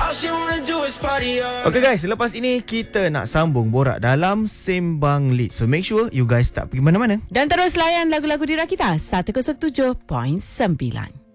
Okay guys, selepas ini kita nak sambung borak dalam Sembang Lead. So make sure you guys tak pergi mana-mana. Dan terus layan lagu-lagu di Rakita 107.9.